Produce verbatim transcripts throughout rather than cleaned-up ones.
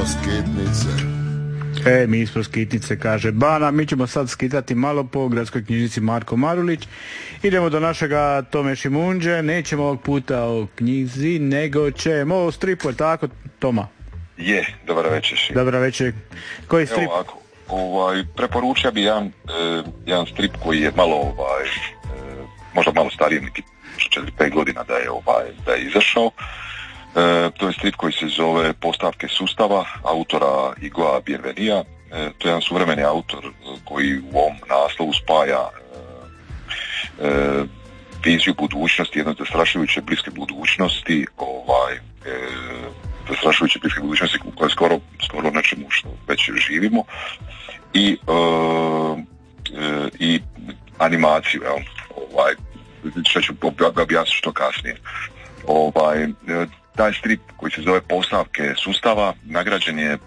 skitnice. E, mi smo skitnice, kaže Bana. Mi ćemo sad skitati malo po gradskoj knjižnici Marko Marulić. Idemo do našega Tome Šimunđe. Nećemo ovog puta o knjizi, nego ćemo o stripu, je tako, Toma? Je, dobra večer. Dobra večer. Koji strip? Evo ovako, ovaj, preporučio bi jedan, eh, jedan strip koji je malo, ovaj, eh, možda malo stariji, neki četiri pet godina da je, ovaj, da je izašao. E, to je strip koji se zove Postavke sustava, autora Igoa Bienvenija. E, to je jedan suvremeni autor koji u ovom naslovu spaja e, e, viziju budućnosti, jedno zastrašujuće bliske budućnosti, ovaj, e, zastrašujuće bliske budućnosti u kojoj skoro, skoro nečemu što već živimo, i, e, e, i animaciju, jel? Ovaj, što ću objasniti što kasnije. Ovaj, e, taj strip koji se zove Postavke sustava nagrađen je e,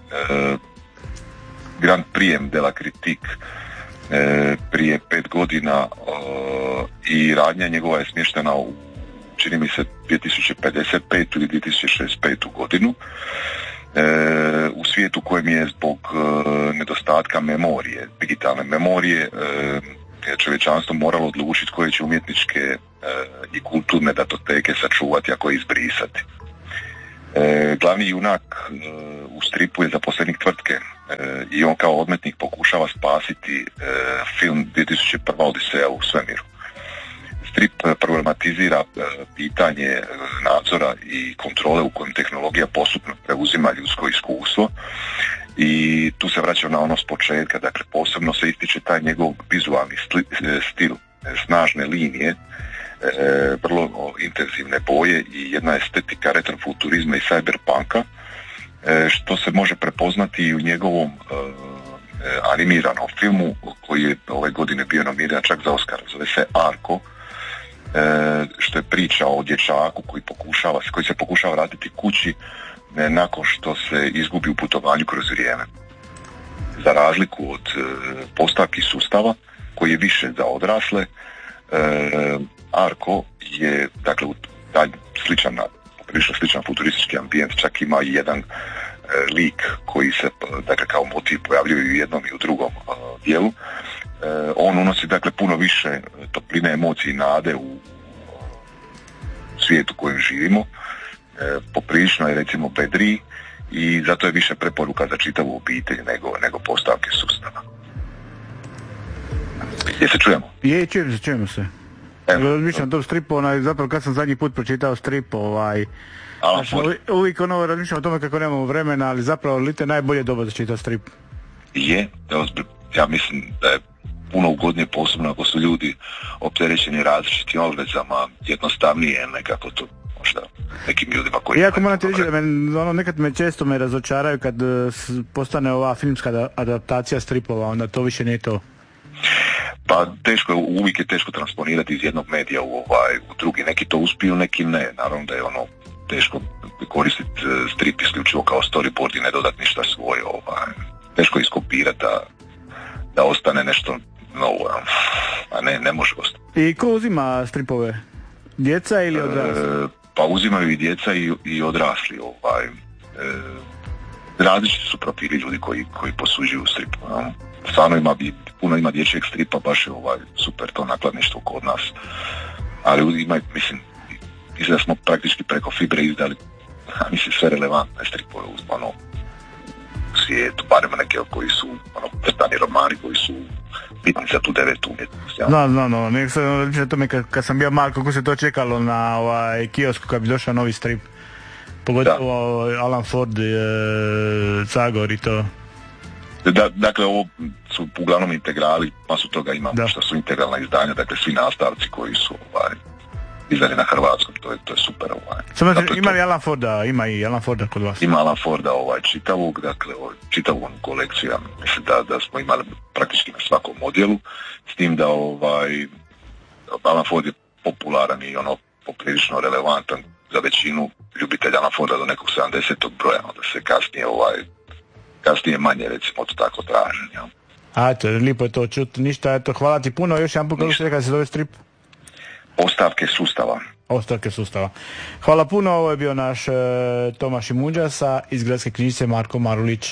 Grand Prix de la Critique e, prije pet godina e, i radnja njegova je smještena u, čini mi se, dvije tisuće pedeset pet ili dvije tisuće šezdeset pet godinu e, u svijetu kojem je zbog e, nedostatka memorije, digitalne memorije, e, čovječanstvo moralo odlučiti koje će umjetničke e, i kulturne datoteke sačuvati, a koje izbrisati. E, glavni junak e, u stripu je zaposlenik tvrtke e, i on kao odmetnik pokušava spasiti e, film dvije tisuće prva Odiseja u svemiru. Strip problematizira e, pitanje nadzora i kontrole u kojem tehnologija postupno preuzima ljudsko iskustvo i tu se vraća na ono s početka, dakle posebno se ističe taj njegov vizualni stil, stil snažne linije, E, vrlo intenzivne boje i jedna estetika retrofuturizma i cyberpunka, e, što se može prepoznati i u njegovom e, animiranom filmu koji je ove godine bio nominiran čak za Oscar, zove se Arko, e, što je priča o dječaku koji pokušava, koji se pokušava vratiti kući ne, nakon što se izgubi u putovanju kroz vrijeme. Za razliku od e, Postavki sustava koji je više za odrasle, e, Arko je, dakle, taj sličan, prilično sličan futuristički ambijent, čak ima i jedan e, lik koji se, dakle, kao motiv pojavljuje i u jednom i u drugom e, dijelu. E, on unosi, dakle, puno više topline, emocije i nade u svijetu u kojem živimo. E, poprilično je, recimo, bedriji i zato je više preporuka za čitavu obitelj nego, nego Postavke sustava. Je se čujemo? Je, čujemo se, čujemo se. Razmišljam to stripu, onaj, zapravo kad sam zadnji put pročitao strip, ovaj, znači, uvijek ono razmišljam o tome kako nemamo vremena, ali zapravo li te najbolje doba da čita strip? Je, ja mislim da je puno ugodnije, posebno ako su ljudi opterećeni različitim obvezama, jednostavnije nekako to možda nekim ljudima koji... Iako moram ti reći da me, ono, nekad me često me razočaraju kad postane ova filmska adaptacija stripova, onda to više nije to. Pa teško je, uvijek je teško transponirati iz jednog medija u, ovaj, u drugi, neki to uspiju, neki ne, naravno da je ono teško koristiti strip isključivo kao storyboard i ne dodati ništa svoje, ovaj, teško iskopirati da, da ostane nešto novo, a ne, ne može ostati. I ko uzima stripove? Djeca ili odrasli? E, pa uzimaju i djeca i, i odrasli, ovaj, e, različiti su profili ljudi koji, koji posuđuju strip, no? Stvarno ima, puno ima dječjeg stripa, baš je ovaj, super to nakladništvo kod nas, ali ima, mislim, mislim da smo praktički preko Fibre izdali, mislim, sve relevantne stripove u ono, u svijetu, barem neke koji su ono, crtani romani koji su bitni za tu devetu umjetnost. Ja. Da, da, da, nek se reći o tome kad, kad sam bio mal, kako se to čekalo na ovaj, kiosku kad bi došao novi strip, pogotovo Alan Ford, e, Cagor i to. Da, dakle, ovo su uglavnom integrali, masu toga imamo, da. Što su integralna izdanja, dakle svi nastavci koji su ovaj, izdani na hrvatskom, to je, to je super. Ovaj. Samo ima li Alan Forda, ima i Alan Forda kod vas? Ima Alan Forda ovaj, čitavog, dakle ovaj, čitavu onu kolekciju, ja mislim da, da smo imali praktički na svakom modelu, s tim da ovaj, Alan Ford je popularan i ono poprilično relevantan za većinu ljubitelja Alan Forda do nekog sedamdesetog broja, onda se kasnije ovaj, kasnije manje, recimo, to tako tražen, ja. A, to je lijepo je to čuti, ništa, eto, hvala ti puno, još jedan put kako se reka se zove strip? Postavke sustava. ostavke sustava. Hvala puno, ovo je bio naš e, Tomaš Šimunđa sa iz Gradske knjižnice Marko Marulić.